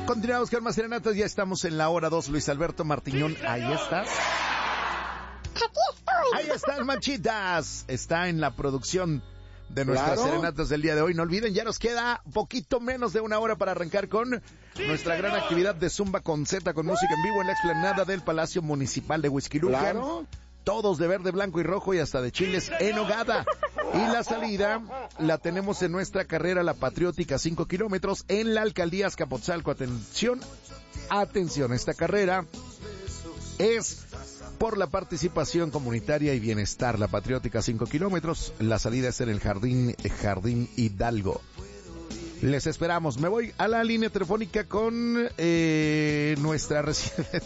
Continuamos con más serenatas, ya estamos en la hora 2, Luis Alberto Martiñón, ahí estás. Aquí estoy. Ahí están, manchitas. Está en la producción de nuestras serenatas del día de hoy. No olviden, ya nos queda poquito menos de una hora para arrancar con nuestra gran actividad de Zumba con Z, con música en vivo en la explanada del Palacio Municipal de Huixquilucan. Claro. Todos de verde, blanco y rojo y hasta de chiles en hogada. Y la salida la tenemos en nuestra carrera La Patriótica, 5 kilómetros en la Alcaldía Azcapotzalco. Atención, esta carrera es por la participación comunitaria y bienestar. La Patriótica, 5 kilómetros. La salida es en el Jardín Hidalgo. Les esperamos. Me voy a la línea telefónica con nuestra residente.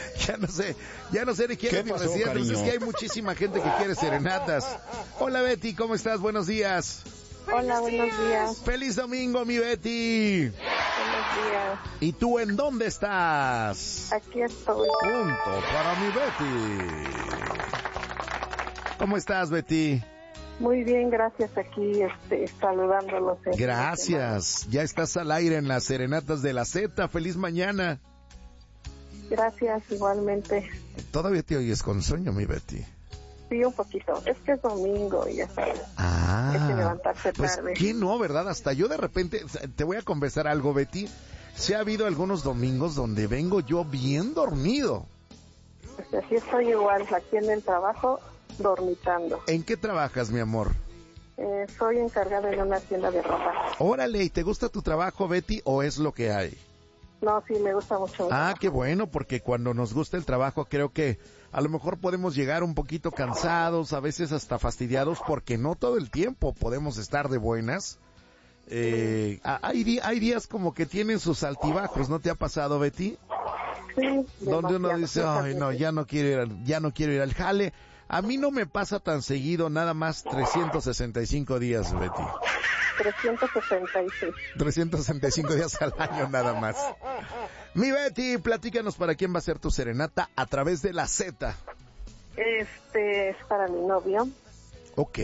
Ya no sé de quién es mi residente. Pues es que hay muchísima gente que quiere serenatas. Hola Betty, ¿cómo estás? Buenos días. Hola, buenos días. Feliz domingo, mi Betty. Buenos días. ¿Y tú en dónde estás? Aquí estoy. Punto para mi Betty. ¿Cómo estás, Betty? Muy bien, gracias. Aquí saludándolos. Gracias. Ya estás al aire en las serenatas de la Z. Feliz mañana. Gracias, igualmente. Todavía te oyes con sueño, mi Betty. Sí, un poquito. Es que es domingo y ya sabes. Hay que levantarse pues, tarde. ¿quién no, verdad? Hasta yo de repente, te voy a confesar algo, Betty. Sí ha habido algunos domingos donde vengo yo bien dormido. Pues así estoy igual, aquí en el trabajo, dormitando. ¿En qué trabajas, mi amor? Soy encargada en una tienda de ropa. Órale, ¿y te gusta tu trabajo, Betty, o es lo que hay? No, sí, me gusta mucho. Qué bueno, porque cuando nos gusta el trabajo creo que a lo mejor podemos llegar un poquito cansados, a veces hasta fastidiados, porque no todo el tiempo podemos estar de buenas. Hay días como que tienen sus altibajos, ¿no te ha pasado, Betty? Sí. Donde uno dice, ay no, ya no quiero ir al jale. A mí no me pasa tan seguido, nada más 365 días, Betty. 366. 365 días al año nada más. Mi Betty, platícanos para quién va a ser tu serenata a través de la Z. Es para mi novio. Ok.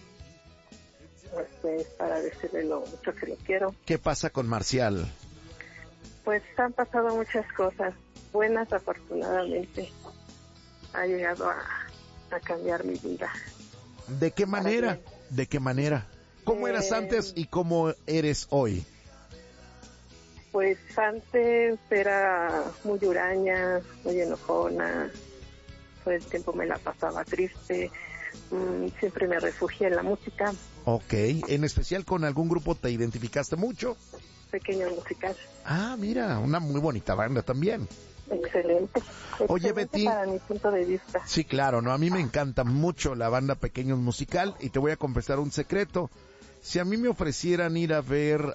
Es para decirle lo mucho que lo quiero. ¿Qué pasa con Marcial? Pues han pasado muchas cosas buenas, afortunadamente. Ha llegado a cambiar mi vida. ¿De qué manera? ¿De qué manera? ¿Cómo eras antes y cómo eres hoy? Pues antes era muy huraña, muy enojona, todo el tiempo me la pasaba triste, siempre me refugié en la música. Ok, ¿en especial con algún grupo te identificaste mucho? Pequeño Musical. Mira, una muy bonita banda también. Excelente. Oye, Betty, para mi punto de vista. Sí, claro, no, a mí me encanta mucho la banda Pequeños Musical y te voy a confesar un secreto. Si a mí me ofrecieran ir a ver